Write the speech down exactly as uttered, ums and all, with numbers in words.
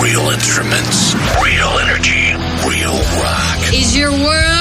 Real instruments, real energy, real rock. Is your world